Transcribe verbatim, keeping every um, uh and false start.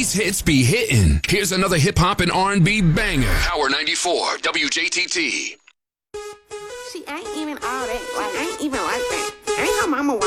These hits be hitting. Here's another hip hop and R and B banger. Power ninety-four, W J T T. See, I ain't even all that. Like, I ain't even like that. I ain't how mama